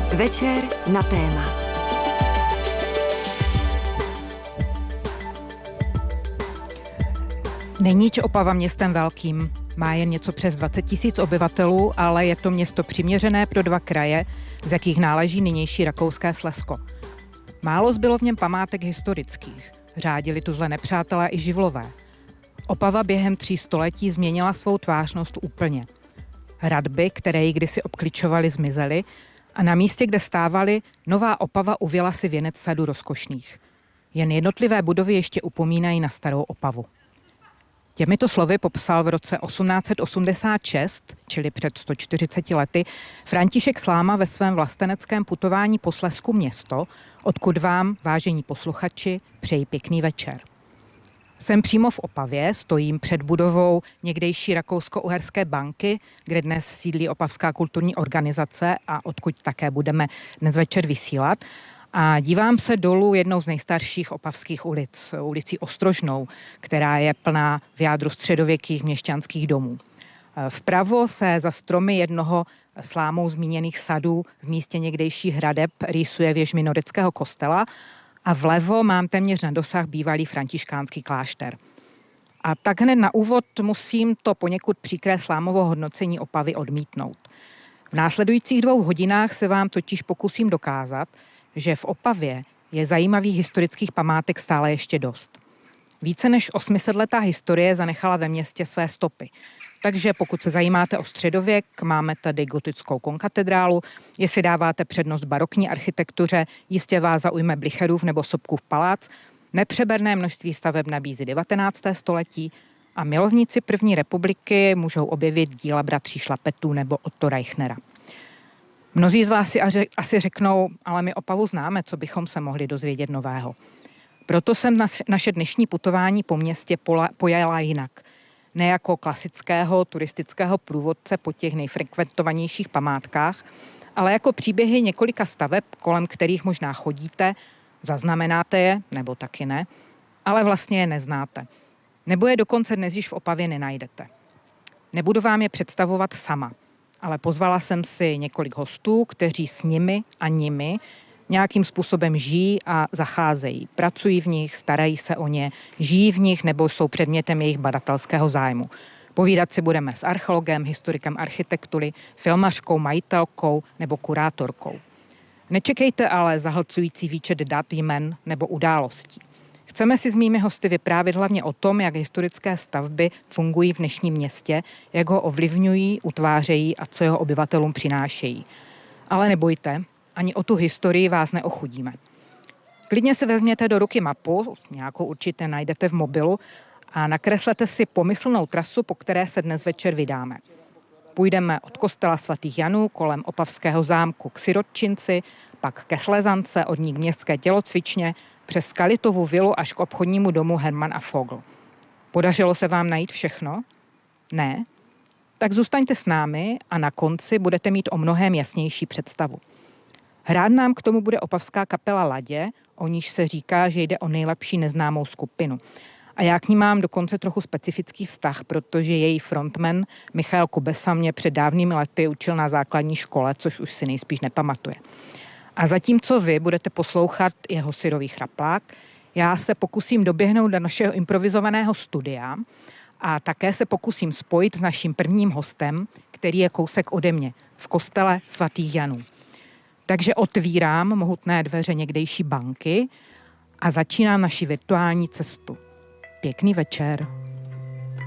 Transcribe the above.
Večer na téma. Není Opava městem velkým. Má jen něco přes 20 000 obyvatelů, ale je to město přiměřené pro 2 kraje, z jakých náleží nynější Rakouské Slezsko. Málo zbylo v něm památek historických. Řádili tu zle nepřátelé i živlové. Opava během 3 století změnila svou tvářnost úplně. Hradby, které ji kdysi obkličovaly, zmizely a na místě, kde stávaly, nová Opava uvěla si věnec sadu rozkošných. Jen jednotlivé budovy ještě upomínají na starou Opavu. Těmito slovy popsal v roce 1886, čili před 140 lety, František Sláma ve svém vlasteneckém putování po Slezsku město, odkud vám, vážení posluchači, přeji pěkný večer. Jsem přímo v Opavě, stojím před budovou někdejší Rakousko-Uherské banky, kde dnes sídlí Opavská kulturní organizace a odkud také budeme dnes večer vysílat. A dívám se dolů jednou z nejstarších opavských ulic, ulicí Ostrožnou, která je plná v jádru středověkých měšťanských domů. Vpravo se za stromy jednoho Slámou zmíněných sadů v místě někdejších hradeb rýsuje věž minorického kostela a vlevo mám téměř na dosah bývalý františkánský klášter. A tak hned na úvod musím to poněkud příkré Slámovo hodnocení Opavy odmítnout. V následujících 2 hodinách se vám totiž pokusím dokázat, že v Opavě je zajímavých historických památek stále ještě dost. Více než 800letá historie zanechala ve městě své stopy. Takže pokud se zajímáte o středověk, máme tady gotickou konkatedrálu, jestli dáváte přednost barokní architektuře, jistě vás zaujme Blicherův nebo Sobkův palác, nepřeberné množství staveb nabízí 19. století a milovníci první republiky můžou objevit díla bratří Šlapetů nebo Otto Reichnera. Mnozí z vás si asi řeknou, ale my Opavu známe, co bychom se mohli dozvědět nového. Proto jsem naše dnešní putování po městě pojala jinak. Ne jako klasického turistického průvodce po těch nejfrekventovanějších památkách, ale jako příběhy několika staveb, kolem kterých možná chodíte, zaznamenáte je, nebo taky ne, ale vlastně je neznáte. Nebo je dokonce dnes již v Opavě nenajdete. Nebudu vám je představovat sama, ale pozvala jsem si několik hostů, kteří s nimi a nimi nějakým způsobem žijí a zacházejí. Pracují v nich, starají se o ně, žijí v nich nebo jsou předmětem jejich badatelského zájmu. Povídat si budeme s archeologem, historikem architektury, filmařkou, majitelkou nebo kurátorkou. Nečekejte ale zahlcující výčet dat, jmen nebo událostí. Chceme si s mými hosty vyprávět hlavně o tom, jak historické stavby fungují v dnešním městě, jak ho ovlivňují, utvářejí a co jeho obyvatelům přinášejí. Ale nebojte, ani o tu historii vás neochudíme. Klidně si vezměte do ruky mapu, nějakou určitě najdete v mobilu, a nakreslete si pomyslnou trasu, po které se dnes večer vydáme. Půjdeme od kostela svatých Janů kolem Opavského zámku k Sirotčinci, pak ke Slezance, od ní k městské tělocvičně, přes Skalitovu vilu až k obchodnímu domu Hermann a Vogel. Podařilo se vám najít všechno? Ne? Tak zůstaňte s námi a na konci budete mít o mnohem jasnější představu. Hrát nám k tomu bude opavská kapela Ladě, o níž se říká, že jde o nejlepší neznámou skupinu. A já k ní mám dokonce trochu specifický vztah, protože její frontman Michal Kubesa mě před dávnými lety učil na základní škole, což už si nejspíš nepamatuje. A zatímco vy budete poslouchat jeho syrový chraplák, já se pokusím doběhnout do našeho improvizovaného studia a také se pokusím spojit s naším prvním hostem, který je kousek ode mě, v kostele svatých Janů. Takže otvírám mohutné dveře někdejší banky a začínám naši virtuální cestu. Pěkný večer.